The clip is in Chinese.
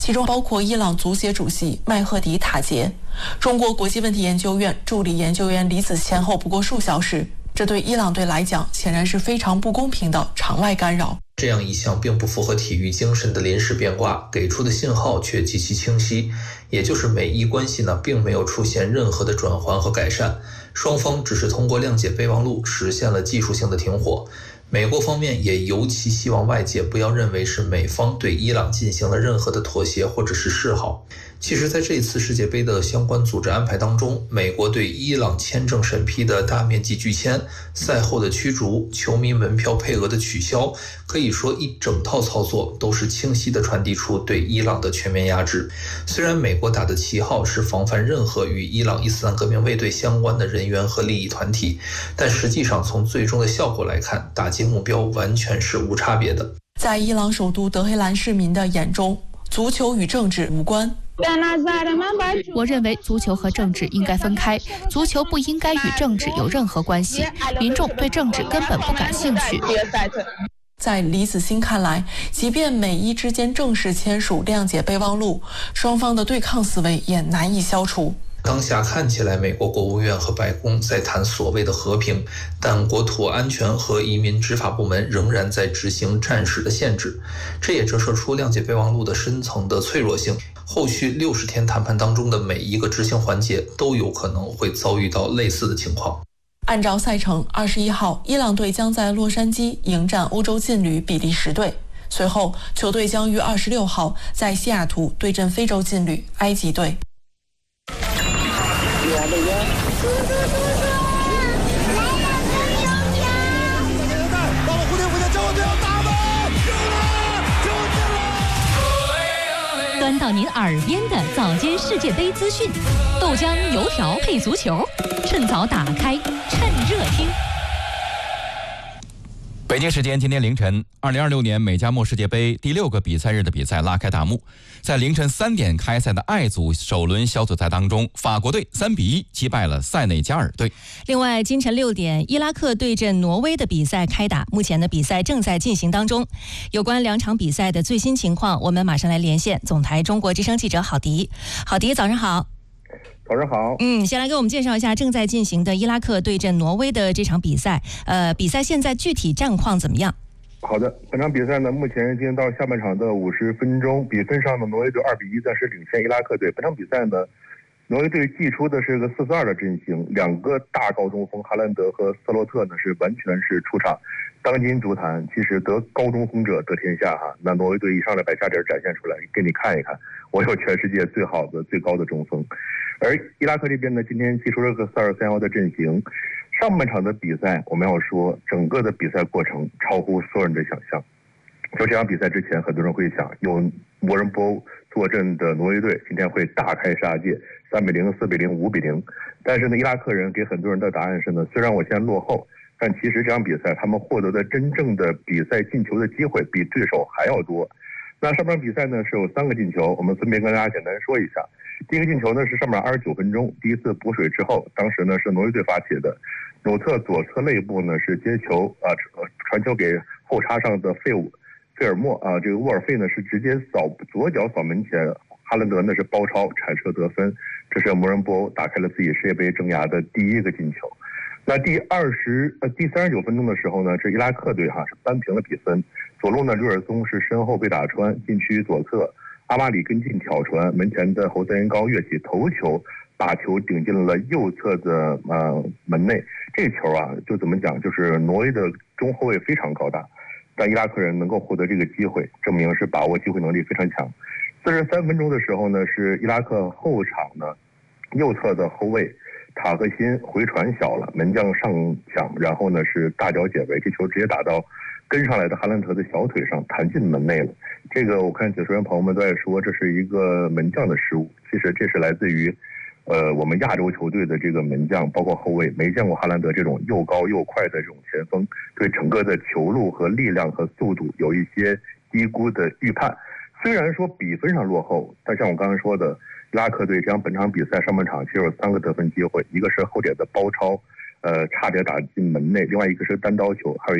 其中包括伊朗足协主席麦赫迪塔杰。中国国际问题研究院助理研究员李子前后不过数小时，这对伊朗队来讲显然是非常不公平的场外干扰。 这样一项并不符合体育精神的临时变卦，给出的信号却极其清晰，也就是美伊关系呢并没有出现任何的转圜和改善，双方只是通过谅解备忘录实现了技术性的停火。美国方面也尤其希望外界不要认为是美方对伊朗进行了任何的妥协或者是示好。其实在这次世界杯的相关组织安排当中，美国对伊朗签证审批的大面积拒签、赛后的驱逐、球迷门票配额的取消，可以说一整套操作都是清晰地传递出对伊朗的全面压制。虽然美国打的旗号是防范任何与伊朗伊斯兰革命卫队相关的人员和利益团体，但实际上从最终的效果来看，打击目标完全是无差别的。 在伊朗首都德黑兰市民的眼中，足球与政治无关。 我认为足球和政治应该分开，足球不应该与政治有任何关系，民众对政治根本不感兴趣。 在李子欣看来，即便美伊之间正式签署谅解备忘录，双方的对抗思维也难以消除。 当下看起来美国国务院和白宫在谈所谓的和平，但国土安全和移民执法部门仍然在执行战时的限制，这也折射出谅解备忘录的深层的脆弱性。后续60天谈判当中的每一个执行环节都有可能会遭遇到类似的情况。 按照赛程，21号伊朗队将在洛杉矶迎战欧洲劲旅比利时队，随后球队将于26号在西雅图对阵非洲劲旅埃及队。 端到您耳边的早间世界杯资讯，豆浆油条配足球，趁早打开，趁热听。 北京时间今天凌晨，2026年美加墨世界杯第6个比赛日的比赛拉开大幕。在凌晨3点开赛的爱组首轮小组赛当中，法国队3比1击败了塞内加尔队。 另外，今晨6点，伊拉克对阵挪威的比赛开打，目前的比赛正在进行当中。有关2场比赛的最新情况，我们马上来连线总台中国之声记者郝迪。郝迪，早上好。 早上好。 先来给我们介绍一下正在进行的伊拉克对阵挪威的这场比赛。比赛现在具体战况怎么样？ 好的，本场比赛呢，目前已经到下半场的50分钟，比分上的挪威队2比1暂时领先伊拉克队。本场比赛呢，挪威队祭出的是个4-4-2的阵型，2个大高中锋哈兰德和斯洛特呢是完全是出场。当今足坛其实得高中锋者得天下哈，那挪威队一上来把家底展现出来，给你看一看，我有全世界最好的最高的中锋。而伊拉克这边呢，今天祭出了个4-2-3-1的阵型。上半场的比赛，我们要说整个的比赛过程超乎所有人的想象。就这场比赛之前，很多人会想，有摩仁波欧坐镇的挪威队今天会大开杀戒，3比0、4比0、5比0。但是呢，伊拉克人给很多人的答案是呢，虽然我现在落后，但其实这场比赛他们获得的真正的比赛进球的机会比对手还要多。那上半场比赛呢是有3个进球，我们分别跟大家简单说一下。第一个进球呢是上半场29分钟，第一次补水之后，当时呢是挪威队发起的，左侧肋部呢是接球传球给后插上的费尔莫这个沃尔费呢是直接左脚扫门前，哈兰德呢是包抄铲射得分，这是摩仁波欧打开了自己世界杯生涯的第一个进球。那第39分钟的时候呢，这伊拉克队是扳平了比分，左路呢吕尔松是身后被打穿，禁区左侧阿马里跟进挑传，门前的侯赛因高跃起头球，把球顶进了右侧的门内。这球就怎么讲，就是挪威的中后卫非常高大，但伊拉克人能够获得这个机会，证明是把握机会能力非常强。43分钟的时候呢，是伊拉克后场呢右侧的后卫塔克辛回传小了，门将上抢，然后呢是大脚解围，这球直接打到跟上来的哈兰德的小腿上，弹进门内了。这个我看解说员朋友们都在说，这是一个门将的失误。其实这是来自于我们亚洲球队的这个门将，包括后卫，没见过哈兰德这种又高又快的这种前锋，对整个的球路和力量和速度有一些低估的预判。虽然说比分上落后，但像我刚才说的，伊拉克队这样本场比赛上半场其实有3个得分机会，一个是后点的包抄，差点打进门内，另外一个是单刀球，还有